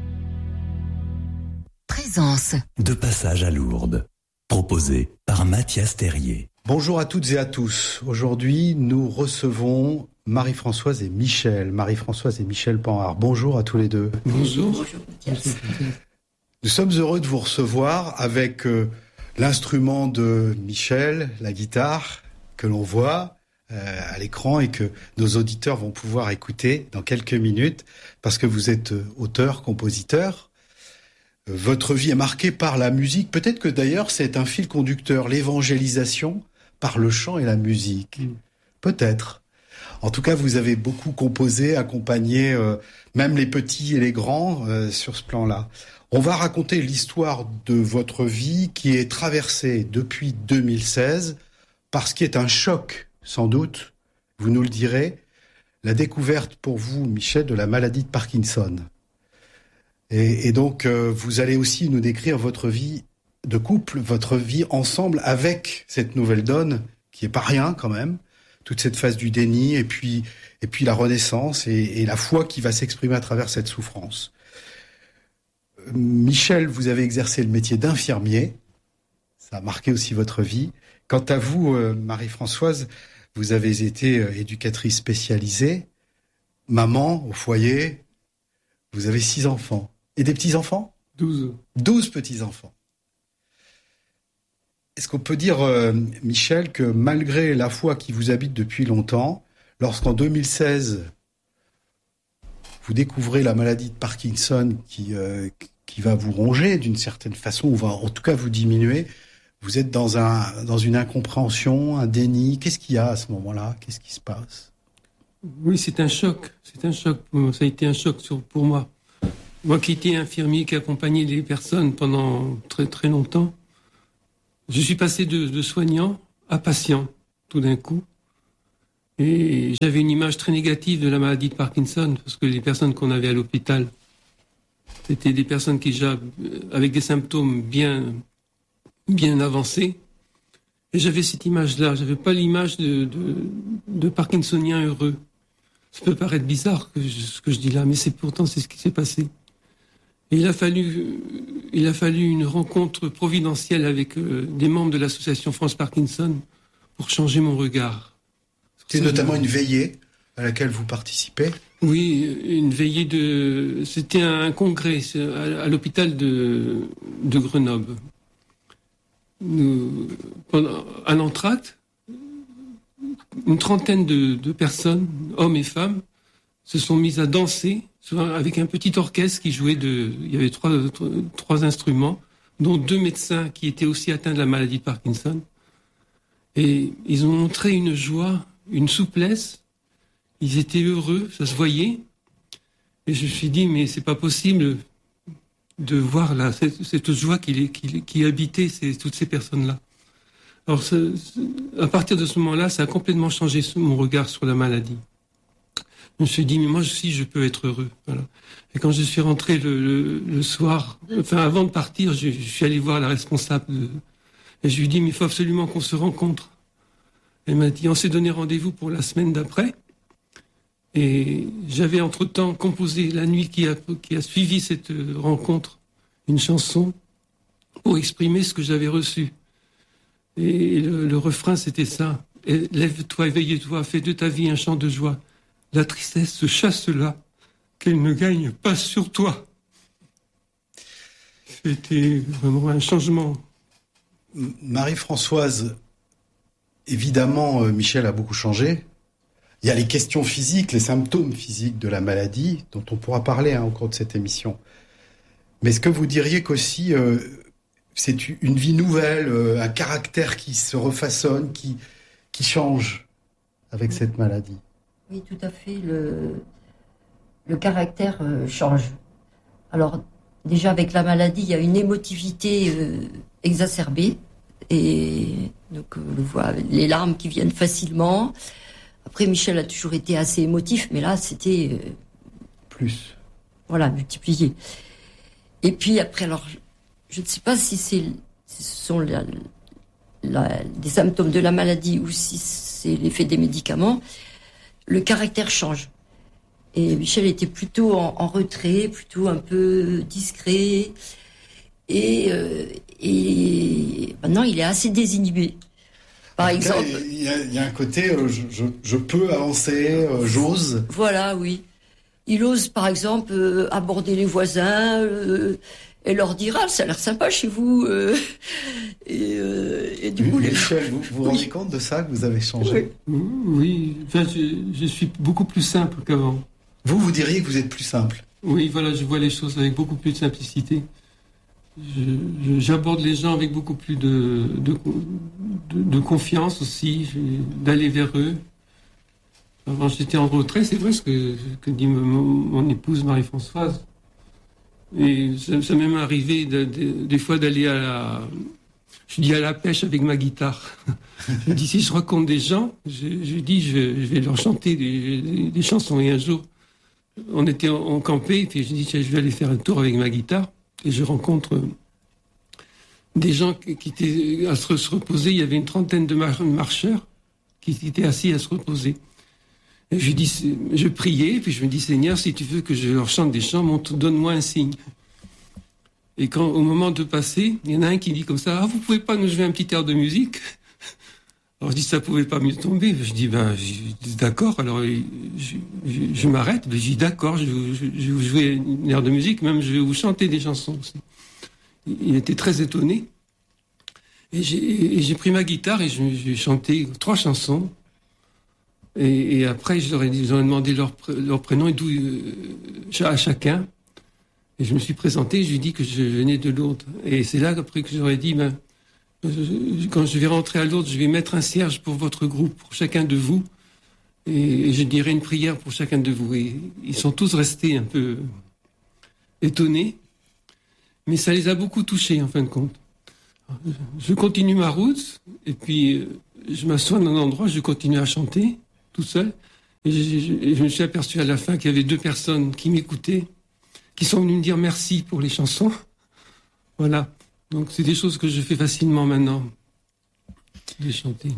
Présence. De passage à Lourdes. Proposé par Mathias Terrier. Bonjour à toutes et à tous. Aujourd'hui, nous recevons Marie-Françoise et Michel. Marie-Françoise et Michel Panhard. Bonjour à tous les deux. Bonjour. Bonjour. Nous sommes heureux de vous recevoir avec euh, l'instrument de Michel, la guitare, que l'on voit euh, à l'écran et que nos auditeurs vont pouvoir écouter dans quelques minutes parce que vous êtes euh, auteur, compositeur. Votre vie est marquée par la musique. Peut-être que d'ailleurs c'est un fil conducteur, l'évangélisation par le chant et la musique. Mm. Peut-être. En tout cas, vous avez beaucoup composé, accompagné euh, même les petits et les grands euh, sur ce plan-là. On va raconter l'histoire de votre vie qui est traversée depuis deux mille seize par ce qui est un choc, sans doute, vous nous le direz, la découverte pour vous, Michel, de la maladie de Parkinson. Et, et donc, euh, vous allez aussi nous décrire votre vie de couple, votre vie ensemble avec cette nouvelle donne, qui est pas rien quand même, toute cette phase du déni, et puis, et puis la renaissance, et, et la foi qui va s'exprimer à travers cette souffrance. Euh, Michel, vous avez exercé le métier d'infirmier, ça a marqué aussi votre vie. Quant à vous, euh, Marie-Françoise, vous avez été euh, éducatrice spécialisée, maman au foyer, vous avez six enfants. Et des petits-enfants ? Douze. Douze petits-enfants. Est-ce qu'on peut dire, euh, Michel, que malgré la foi qui vous habite depuis longtemps, lorsqu'en deux mille seize, vous découvrez la maladie de Parkinson qui, euh, qui va vous ronger d'une certaine façon, ou va en tout cas vous diminuer, vous êtes dans, un, dans une incompréhension, un déni. Qu'est-ce qu'il y a à ce moment-là ? Qu'est-ce qui se passe ? Oui, c'est un choc. C'est un choc. Ça a été un choc sur, pour moi. Moi qui étais infirmier, qui accompagnait les personnes pendant très très longtemps, je suis passé de, de soignant impatient, tout d'un coup. Et j'avais une image très négative de la maladie de Parkinson, parce que les personnes qu'on avait à l'hôpital, c'était des personnes qui déjà, avec des symptômes bien, bien avancés. Et j'avais cette image-là. J'avais pas l'image de, de, de Parkinsonien heureux. Ça peut paraître bizarre que je, ce que je dis là, mais c'est pourtant c'est ce qui s'est passé. Et il a fallu, il a fallu une rencontre providentielle avec euh, des membres de l'association France Parkinson pour changer mon regard. C'est notamment une veillée à laquelle vous participez. Oui, une veillée de... C'était un congrès à, à l'hôpital de, de Grenoble. Nous, pendant, à l'entracte, une trentaine de, de personnes, hommes et femmes, se sont mises à danser avec un petit orchestre qui jouait de... Il y avait trois, trois, trois instruments, dont deux médecins qui étaient aussi atteints de la maladie de Parkinson. Et ils ont montré une joie, une souplesse. Ils étaient heureux, ça se voyait. Et je me suis dit, mais c'est pas possible de voir là, cette, cette joie qui, qui, qui habitait ces, toutes ces personnes-là. Alors, ça, à partir de ce moment-là, ça a complètement changé mon regard sur la maladie. Je me suis dit, mais moi aussi, je peux être heureux. Voilà. Et quand je suis rentré le, le, le soir, enfin, avant de partir, je, je suis allé voir la responsable. De, et je lui ai dit, mais il faut absolument qu'on se rencontre. Elle m'a dit, on s'est donné rendez-vous pour la semaine d'après. Et j'avais entre-temps composé la nuit qui a, qui a suivi cette rencontre, une chanson pour exprimer ce que j'avais reçu. Et le, le refrain, c'était ça. Et lève-toi, éveille-toi, fais de ta vie un chant de joie. La tristesse se chasse-là, qu'elle ne gagne pas sur toi. C'était vraiment un changement. Marie-Françoise, évidemment, euh, Michel a beaucoup changé. Il y a les questions physiques, les symptômes physiques de la maladie, dont on pourra parler hein, au cours de cette émission. Mais est-ce que vous diriez qu'aussi, euh, c'est une vie nouvelle, euh, un caractère qui se refaçonne, qui, qui change avec cette maladie? Oui, tout à fait. Le, le caractère euh, change. Alors, déjà, avec la maladie, il y a une émotivité euh, exacerbée. Et donc, on le voit, les larmes qui viennent facilement. Après, Michel a toujours été assez émotif, mais là, c'était... Euh, Plus. Voilà, multiplié. Et puis après, alors, je ne sais pas si c'est, ce sont la, la, des symptômes de la maladie ou si c'est l'effet des médicaments, le caractère change. Et Michel était plutôt en, en retrait, plutôt un peu discret. Et, euh, et maintenant, il est assez désinhibé. Par en exemple, il y, a, il y a un côté, euh, je, je, je peux avancer, euh, j'ose. Voilà, oui. Il ose, par exemple, euh, aborder les voisins euh, et leur dire « Ah, ça a l'air sympa chez vous. Euh, » et, euh, et du coup, les... Michel, vous vous oui. rendez compte de ça, que vous avez changé? Oui, oui. Enfin, je, je suis beaucoup plus simple qu'avant. Vous, vous diriez que vous êtes plus simple? Oui, voilà, je vois les choses avec beaucoup plus de simplicité. Je, je, j'aborde les gens avec beaucoup plus de, de, de, de confiance aussi, d'aller vers eux. Avant, j'étais en retrait, c'est vrai ce que, que dit mon, mon épouse Marie-Françoise. Et ça, ça m'est même arrivé de, de, des fois d'aller à la, je dis à la pêche avec ma guitare. Je dis, si je rencontre des gens, je, je dis, je, je vais leur chanter des, des, des chansons. Et un jour, on était en, en campé, et puis je dis, je vais aller faire un tour avec ma guitare. Et je rencontre des gens qui étaient à se reposer. Il y avait une trentaine de marcheurs qui étaient assis à se reposer. Et je dis, je priais, puis je me dis, Seigneur, si tu veux que je leur chante des chants, donne-moi un signe. Et quand, au moment de passer, il y en a un qui dit comme ça, ah, vous pouvez pas nous jouer un petit air de musique? Alors je dis, ça pouvait pas mieux tomber. Je dis, ben, je, d'accord. Alors je, je, je m'arrête. Je dis, d'accord, je, je, je vais vous jouer une air de musique, même je vais vous chanter des chansons aussi. Il était très étonné. Et j'ai, et j'ai pris ma guitare et je, j'ai chanté trois chansons. Et, et après, je leur ai, dit, je leur ai demandé leur, leur prénom et d'où euh, à chacun. Et je me suis présenté. Je lui ai dit que je venais de Lourdes. Et c'est là qu'après que j'aurais dit, ben, quand je vais rentrer à Lourdes, je vais mettre un cierge pour votre groupe, pour chacun de vous, et je dirai une prière pour chacun de vous. Et ils sont tous restés un peu étonnés, mais ça les a beaucoup touchés en fin de compte. Je continue ma route, et puis je m'assois dans un endroit, je continue à chanter, tout seul. Et je, je, et je me suis aperçu à la fin qu'il y avait deux personnes qui m'écoutaient, qui sont venues me dire merci pour les chansons. Voilà. Donc c'est des choses que je fais facilement maintenant, de chanter.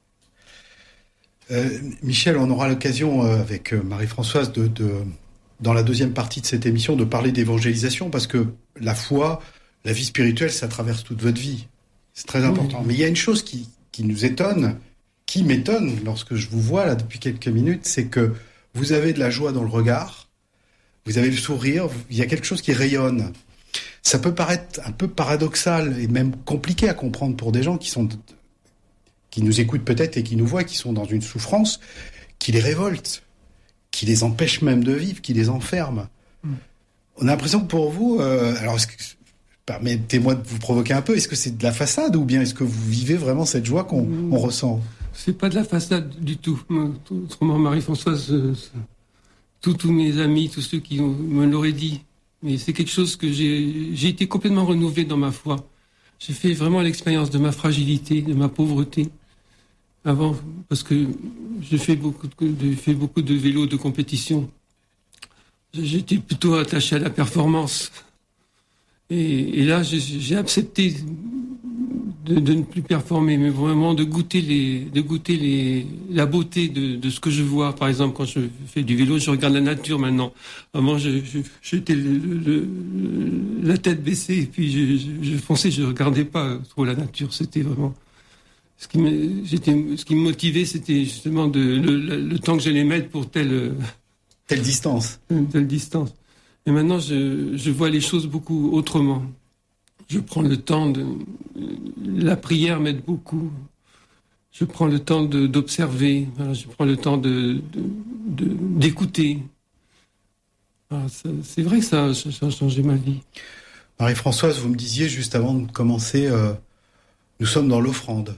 Euh, Michel, on aura l'occasion euh, avec euh, Marie-Françoise de, de, dans la deuxième partie de cette émission, de parler d'évangélisation, parce que la foi, la vie spirituelle, ça traverse toute votre vie. C'est très important. Oui. Mais il y a une chose qui, qui nous étonne, qui m'étonne lorsque je vous vois là depuis quelques minutes, c'est que vous avez de la joie dans le regard, vous avez le sourire, il y a quelque chose qui rayonne. Ça peut paraître un peu paradoxal et même compliqué à comprendre pour des gens qui sont, qui nous écoutent peut-être et qui nous voient, qui sont dans une souffrance qui les révolte, qui les empêche même de vivre, qui les enferme. Mm. On a l'impression que pour vous, euh, alors est-ce que, permettez-moi de vous provoquer un peu, est-ce que c'est de la façade ou bien est-ce que vous vivez vraiment cette joie qu'on mm. on ressent? C'est pas de la façade du tout. Autrement, Marie-Françoise, euh, tous, tous mes amis, tous ceux qui ont, me l'auraient dit. Mais c'est quelque chose que j'ai, j'ai été complètement renouvelé dans ma foi. J'ai fait vraiment l'expérience de ma fragilité, de ma pauvreté. Avant, parce que je fais beaucoup de, je fais beaucoup de vélo de compétition. J'étais plutôt attaché à la performance. Et, et là, j'ai, j'ai accepté de, de ne plus performer, mais vraiment de goûter les, de goûter les, la beauté de, de ce que je vois. Par exemple, quand je fais du vélo, je regarde la nature maintenant. Avant, je, je, j'étais le, le, le, la tête baissée, et puis je, je, je fonçais, je regardais pas trop la nature. C'était vraiment ce qui me, j'étais, ce qui me motivait, c'était justement de, le, le, le temps que j'allais mettre pour telle telle distance, telle distance. Et maintenant, je, je vois les choses beaucoup autrement. Je prends le temps de... La prière m'aide beaucoup. Je prends le temps de, d'observer. Voilà, je prends le temps de, de, de, d'écouter. Voilà, ça, c'est vrai que ça, ça a changé ma vie. Marie-Françoise, vous me disiez juste avant de commencer, euh, nous sommes dans l'offrande.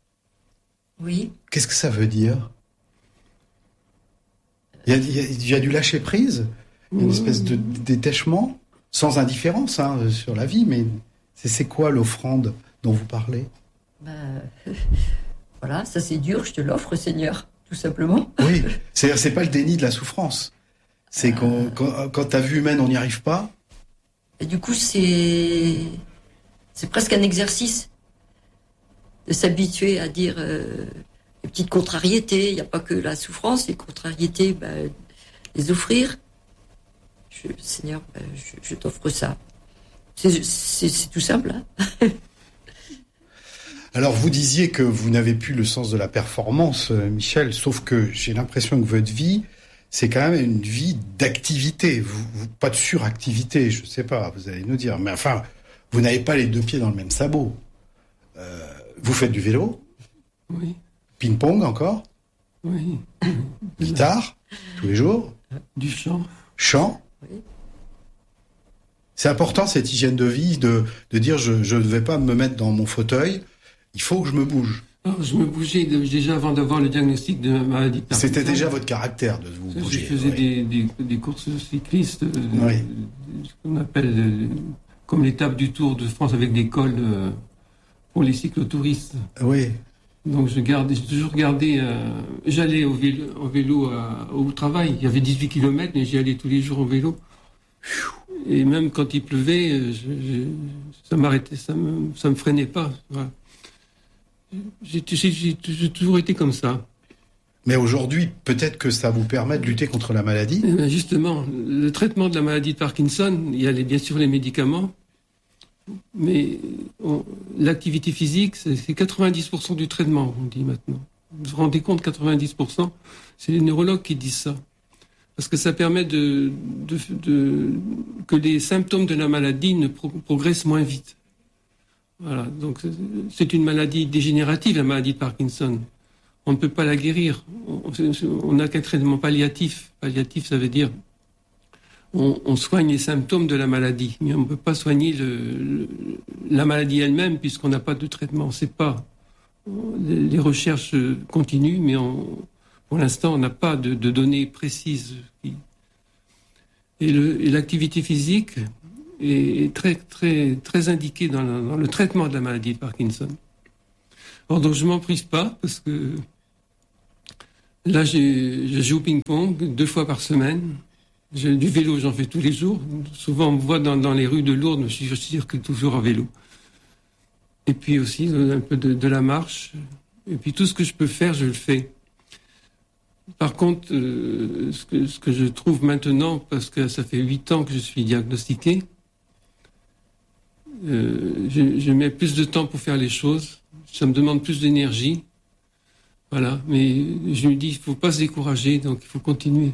Oui. Qu'est-ce que ça veut dire? Il y a, il y a, il y a du lâcher-prise, une oui. espèce de détachement, sans indifférence hein, sur la vie, mais... C'est, c'est quoi l'offrande dont vous parlez? Ben, euh, voilà, ça c'est dur, je te l'offre, Seigneur, tout simplement. Oui, c'est, c'est pas le déni de la souffrance. C'est euh... quand, quand, quand ta vue humaine, on n'y arrive pas. Et du coup, c'est, c'est presque un exercice de s'habituer à dire euh, les petites contrariétés. Il n'y a pas que la souffrance, les contrariétés, ben, les offrir. Je, Seigneur, ben, je, je t'offre ça. C'est, c'est, c'est tout simple. Hein. Alors, vous disiez que vous n'avez plus le sens de la performance, Michel, sauf que j'ai l'impression que votre vie, c'est quand même une vie d'activité, vous, vous, pas de suractivité, je sais pas, vous allez nous dire. Mais enfin, vous n'avez pas les deux pieds dans le même sabot. Euh, vous faites du vélo? Oui. Ping-pong encore? Oui. Guitare? Tous les jours? Du chant. Chant? Oui. C'est important cette hygiène de vie, de, de dire je ne vais pas me mettre dans mon fauteuil, il faut que je me bouge. Alors, je me bougeais déjà avant d'avoir le diagnostic de maladie de Parkinson. C'était déjà votre caractère de vous Ça, bouger. Je faisais oui. des, des, des courses cyclistes, oui. euh, ce qu'on appelle euh, comme l'étape du Tour de France avec des cols euh, pour les cyclotouristes. Oui. Donc je gardais, j'ai toujours gardé, euh, j'allais au vélo, au vélo à, au travail, il y avait dix-huit kilomètres, mais j'y allais tous les jours au vélo. Et même quand il pleuvait, je, je, ça m'arrêtait, ça me, ça me freinait pas. Voilà. J'ai, j'ai, j'ai, j'ai toujours été comme ça. Mais aujourd'hui, peut-être que ça vous permet de lutter contre la maladie. Eh bien justement, le traitement de la maladie de Parkinson, il y a les, bien sûr les médicaments, mais on, l'activité physique, c'est, c'est quatre-vingt-dix pour cent du traitement, on dit maintenant. Vous vous rendez compte, quatre-vingt-dix pour cent, c'est les neurologues qui disent ça. Parce que ça permet de, de, de, que les symptômes de la maladie ne pro, progressent moins vite. Voilà. Donc, c'est une maladie dégénérative, la maladie de Parkinson. On ne peut pas la guérir. On n'a qu'un traitement palliatif. Palliatif, ça veut dire on, on soigne les symptômes de la maladie, mais on ne peut pas soigner le, le, la maladie elle-même puisqu'on n'a pas de traitement. C'est pas. Les recherches continuent, mais on, pour l'instant, on n'a pas de, de données précises. Et, le, et l'activité physique, est très, très, très indiqué dans, la, dans le traitement de la maladie de Parkinson. Alors, donc, je m'en prive pas, parce que là, j'ai, je joue au ping-pong deux fois par semaine. J'ai du vélo, j'en fais tous les jours. Souvent, on me voit dans, dans les rues de Lourdes, je, je circule toujours en vélo. Et puis aussi, un peu de, de la marche. Et puis, tout ce que je peux faire, je le fais. Par contre, euh, ce, que, ce que je trouve maintenant, parce que ça fait huit ans que je suis diagnostiqué, euh, je, je mets plus de temps pour faire les choses. Ça me demande plus d'énergie. Voilà. Mais je me dis, il ne faut pas se décourager, donc il faut continuer.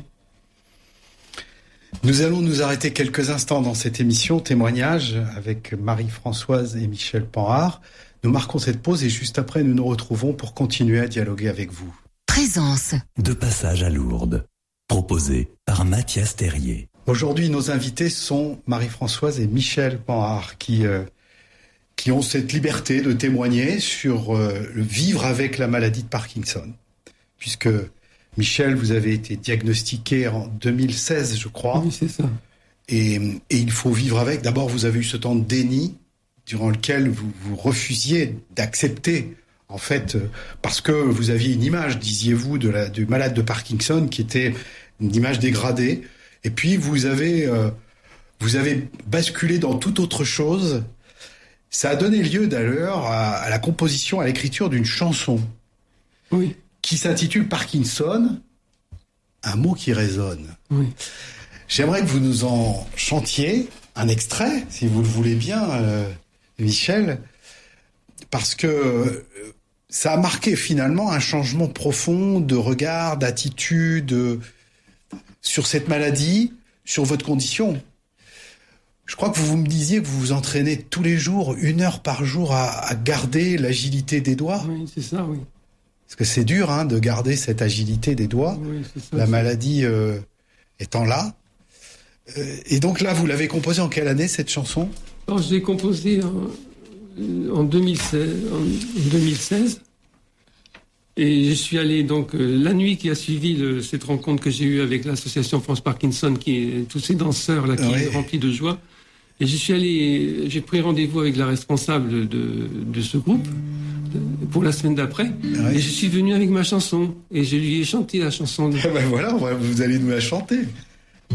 Nous allons nous arrêter quelques instants dans cette émission témoignage avec Marie-Françoise et Michel Panhard. Nous marquons cette pause et juste après, nous nous retrouvons pour continuer à dialoguer avec vous. Présence. De passage à Lourdes. Proposé par Mathias Terrier. Aujourd'hui, nos invités sont Marie-Françoise et Michel Panhard qui, euh, qui ont cette liberté de témoigner sur euh, le vivre avec la maladie de Parkinson. Puisque, Michel, vous avez été diagnostiqué en deux mille seize, je crois. Oui, c'est ça. Et, et il faut vivre avec. D'abord, vous avez eu ce temps de déni durant lequel vous, vous refusiez d'accepter, en fait, parce que vous aviez une image, disiez-vous, de la, du malade de Parkinson qui était une image dégradée. Et puis, vous avez, euh, vous avez basculé dans toute autre chose. Ça a donné lieu, d'ailleurs, à, à la composition, à l'écriture d'une chanson. Oui. Qui s'intitule Parkinson, un mot qui résonne. Oui. J'aimerais que vous nous en chantiez un extrait, si vous le voulez bien, euh, Michel, parce que euh, ça a marqué finalement un changement profond de regard, d'attitude euh, sur cette maladie, sur votre condition. Je crois que vous me disiez que vous vous entraînez tous les jours, une heure par jour, à, à garder l'agilité des doigts. Oui, c'est ça, oui. Parce que c'est dur hein, de garder cette agilité des doigts, oui, c'est ça, la c'est... maladie euh, étant là. Euh, et donc là, vous l'avez composée en quelle année, cette chanson ? Alors, je l'ai composée en, en, deux mille seize, en deux mille seize. Et je suis allé, donc, euh, la nuit qui a suivi le, cette rencontre que j'ai eue avec l'association France Parkinson, qui est tous ces danseurs-là, qui oui. est remplie de joie. Et je suis allé, j'ai pris rendez-vous avec la responsable de, de ce groupe pour la semaine d'après. Ah oui. Et je suis venu avec ma chanson. Et je lui ai chanté la chanson. Eh ben voilà, vous allez nous la chanter.